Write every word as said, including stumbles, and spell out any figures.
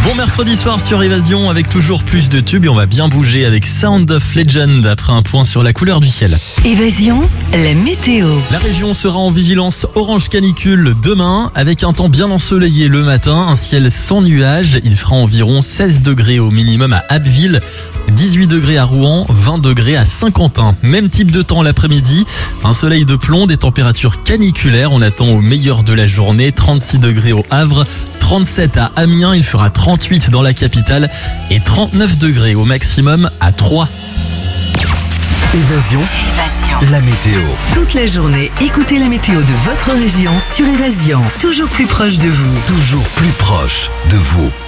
Bon mercredi soir sur Évasion avec toujours plus de tubes et on va bien bouger avec Sound of Legend après un point sur la couleur du ciel. Évasion, la météo. La région sera en vigilance orange canicule demain avec un temps bien ensoleillé le matin, un ciel sans nuages. Il fera environ seize degrés au minimum à Abbeville, dix-huit degrés à Rouen, vingt degrés à Saint-Quentin. Même type de temps l'après-midi, un soleil de plomb, des températures caniculaires. On attend au meilleur de la journée, trente-six degrés au Havre, trente-sept à Amiens, il fera trente-huit dans la capitale et trente-neuf degrés au maximum à Troyes. Évasion, Évasion. la météo. Toute la journée, écoutez la météo de votre région sur Évasion. Toujours plus proche de vous. Toujours plus proche de vous.